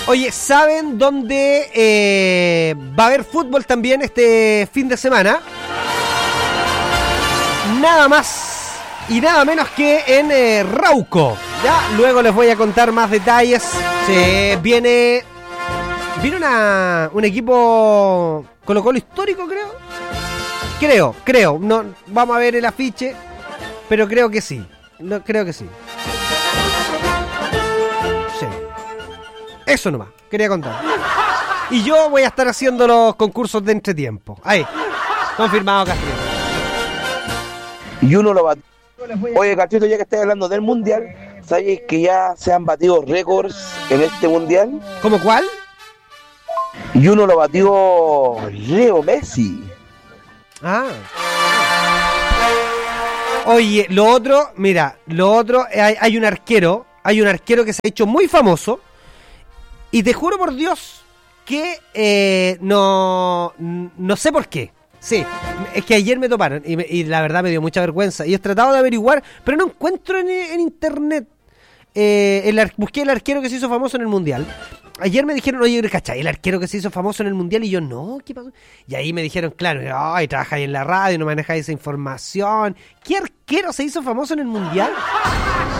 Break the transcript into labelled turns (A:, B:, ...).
A: Oye, ¿saben dónde va a haber fútbol también este fin de semana? Nada más y nada menos que en Rauco. Ya, luego les voy a contar más detalles. Viene un equipo Colo-Colo histórico, creo. No, vamos a ver el afiche, pero creo que sí. Creo que sí. Sí. Eso nomás, quería contar. Y yo voy a estar haciendo los concursos de entretiempo. Ahí, confirmado, Castrito.
B: Y uno lo batió. Oye, Castrito, ya que estás hablando del Mundial, ¿sabes que ya se han batido récords en este Mundial?
A: ¿Cómo cuál?
B: Y uno lo batió Leo Messi.
A: Ah. Oye, lo otro, hay un arquero que se ha hecho muy famoso. Y te juro por Dios que no sé por qué. Sí, es que ayer me toparon y la verdad me dio mucha vergüenza. Y he tratado de averiguar, pero no encuentro en internet. Busqué el arquero que se hizo famoso en el Mundial. Ayer me dijeron, oye, ¿cachai? El arquero que se hizo famoso en el Mundial. Y yo, no, ¿qué pasó? Y ahí me dijeron, claro, ay, trabaja ahí en la radio, no maneja esa información. ¿Qué arquero se hizo famoso en el Mundial?